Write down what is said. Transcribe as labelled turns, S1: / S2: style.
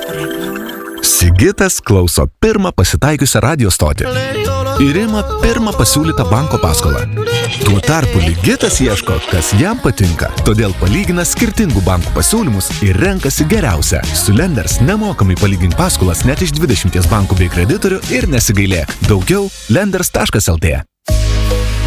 S1: Sigitas klauso pirmą pasitaikiusią radio stotį ir ima pirmą pasiūlytą banko paskolą. Tuo tarpu Ligitas ieško, kas jam patinka, todėl palygina skirtingų bankų pasiūlymus ir renkasi geriausią. Su Lenders nemokamai palygink paskolas net iš 20 bankų bei kreditorių ir nesigailėk. Daugiau lenders.lt.